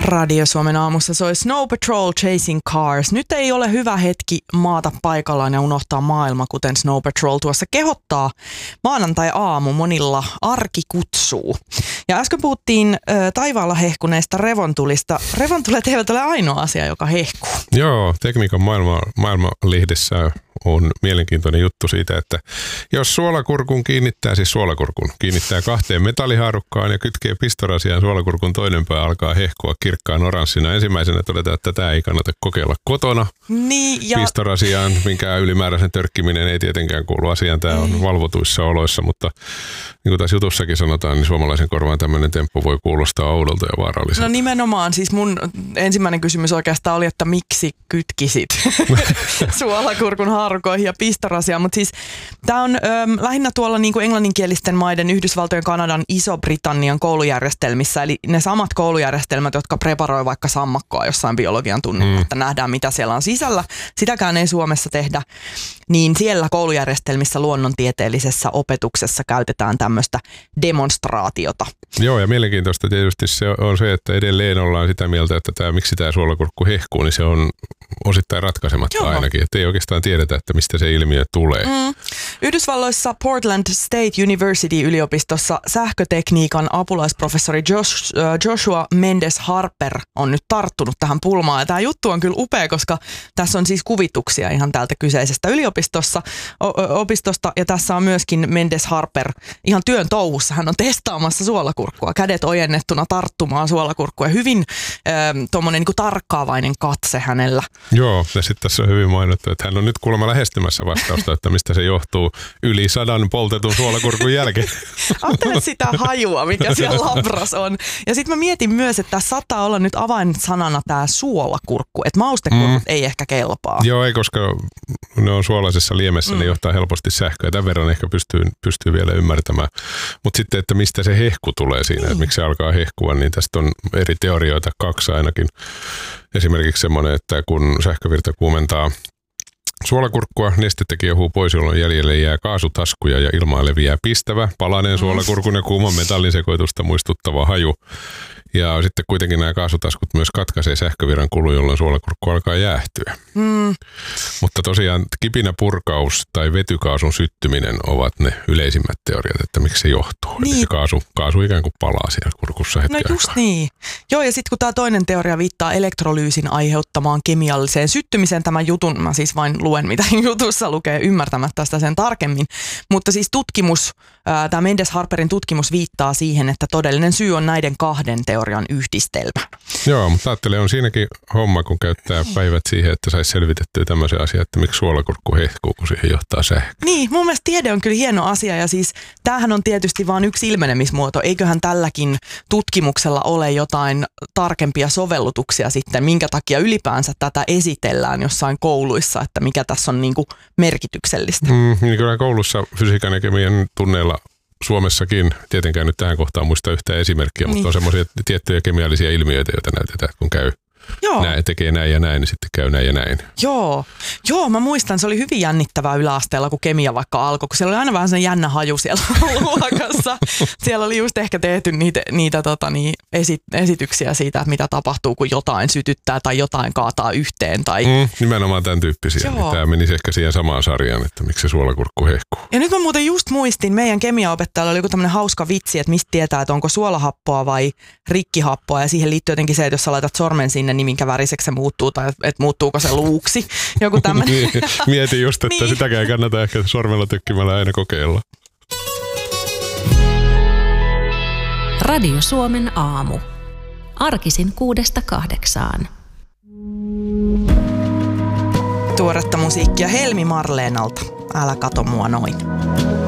Radio Suomen aamussa soi Snow Patrol Chasing Cars. Nyt ei ole hyvä hetki maata paikallaan ja unohtaa maailma, kuten Snow Patrol tuossa kehottaa. Maanantai-aamu monilla arki kutsuu. Ja äsken puhuttiin taivaalla hehkuneista revontulista. Revontulet eivät ole ainoa asia, joka hehkuu. Joo, tekniikan maailmanlehdessä on mielenkiintoinen juttu siitä, että jos suolakurkun kiinnittää 2 metallihaarukkaan ja kytkee pistorasiaan, suolakurkun toinen pää alkaa hehkua kirkkaan oranssina. Ensimmäisenä todetaan, että tätä ei kannata kokeilla kotona. Niin, ja pistorasiaan, minkä ylimääräisen törkkiminen ei tietenkään kuulu asiaan. Tämä on valvotuissa oloissa, mutta niin kuin tässä jutussakin sanotaan, niin suomalaisen korvaan tämmöinen temppu voi kuulostaa oudolta ja vaaralliselta. No nimenomaan, siis mun ensimmäinen kysymys oikeastaan oli, että miksi kytkisit suolakurkun haarukoihin ja pistorasiaan, mutta siis tämä on lähinnä tuolla niin kuin englanninkielisten maiden, Yhdysvaltojen, Kanadan, Iso-Britannian koulujärjestelmissä, eli ne samat koulujärjestelmät, jotka preparoi vaikka sammakkoa jossain biologian tunnilla, että nähdään mitä siellä on sisällä. Sitäkään ei Suomessa tehdä, niin siellä koulujärjestelmissä luonnontieteellisessä opetuksessa käytetään tämmöistä demonstraatiota. Joo, ja mielenkiintoista tietysti se on se, että edelleen ollaan sitä mieltä, että miksi tämä suolakurkku hehkuu, niin se on osittain ratkaisematta ainakin, että ei oikeastaan tiedetä, että mistä se ilmiö tulee. Yhdysvalloissa Portland State University-yliopistossa sähkötekniikan apulaisprofessori Joshua Mendes Harper on nyt tarttunut tähän pulmaan. Ja tämä juttu on kyllä upea, koska tässä on siis kuvituksia ihan täältä kyseisestä opistosta. Ja tässä on myöskin Mendes Harper ihan työn touhussa. Hän on testaamassa suolakurkkua, kädet ojennettuna tarttumaan suolakurkkua. Hyvin tuommoinen niin kuin tarkkaavainen katse hänellä. Joo, ja sitten tässä on hyvin mainittu, että hän on nyt kuulemma lähestymässä vastausta, että mistä se johtuu yli 100 poltetun suolakurkun jälkeen. Ajattele sitä hajua, mikä siellä labras on. Ja sitten mä mietin myös, että tässä saattaa olla nyt avainsanana tämä suolakurkku, että maustekurkut ei ehkä kelpaa. Joo, ei, koska ne on suolaisessa liemessä, ne johtaa helposti sähköä. Tämän verran ehkä pystyy vielä ymmärtämään. Mutta sitten, että mistä se hehku tulee siinä, että miksi se alkaa hehkua, niin tästä on eri teorioita, 2 ainakin. Esimerkiksi semmoinen, että kun sähkövirta kuumentaa suolakurkkua, nestettä kiehuu pois, jolloin jäljelle jää kaasutaskuja ja ilmaan leviää pistävä, palaneen suolakurkun ja kuuman metallin sekoitusta muistuttava haju. Ja sitten kuitenkin nämä kaasutaskut myös katkaisee sähkövirran kulun, jolloin suolakurkku alkaa jäähtyä. Mutta tosiaan kipinäpurkaus tai vetykaasun syttyminen ovat ne yleisimmät teoriat, että miksi se johtuu. Niin. Eli se kaasu ikään kuin palaa siellä kurkussa hetken aikaa. No just niin. Joo, ja sitten kun tämä toinen teoria viittaa elektrolyysin aiheuttamaan kemialliseen syttymiseen, tämän jutun, mä siis vain luen mitä jutussa lukee ymmärtämättä sitä sen tarkemmin. Mutta siis tämä Mendes Harperin tutkimus viittaa siihen, että todellinen syy on näiden 2 teorian yhdistelmä. Joo, mutta ajattelen, on siinäkin homma, kun käyttää päivät siihen, että saisi selvitettyä tämmöisen asian, että miksi suolakurkku hehkuu, kun siihen johtaa sähkö. Niin, mun mielestä tiede on kyllä hieno asia ja siis tämähän on tietysti vain yksi ilmenemismuoto. Eiköhän tälläkin tutkimuksella ole jotain tarkempia sovellutuksia sitten, minkä takia ylipäänsä tätä esitellään jossain kouluissa, että mikä tässä on niinku merkityksellistä. Niin kyllä koulussa fysiikan ja kemian tunneilla Suomessakin, tietenkään nyt tähän kohtaan muista yhtään esimerkkiä, mutta on semmoisia tiettyjä kemiallisia ilmiöitä, joita näytetään, kun käy. Tekee näin ja näin, niin sitten käy näin ja näin. Joo, mä muistan, se oli hyvin jännittävää yläasteella, kun kemia vaikka alkoi, kun siellä oli aina vähän sen jännä haju siellä luokassa. Siellä oli just ehkä tehty niitä esityksiä siitä, että mitä tapahtuu, kun jotain sytyttää tai jotain kaataa yhteen. Nimenomaan tämän tyyppisiä. Niin tämä menisi ehkä siihen samaan sarjaan, että miksi se suolakurkku hehkuu. Ja nyt mä muuten just muistin, meidän kemiaopettajalla oli joku tämmöinen hauska vitsi, että mistä tietää, että onko suolahappoa vai rikkihappoa. Ja siihen liittyy jotenkin se, että jos sä laitat sormen sinne, niin minkä väriseksi se muuttuu tai että muuttuuko se luuksi. Joku tämmöinen. Mietin just, että sitäkään ei kannata ehkä sormella tökkimällä aina kokeilla. Radio Suomen aamu. Arkisin 6–8. Tuoretta musiikkia Helmi Marleenalta. Älä kato mua noin.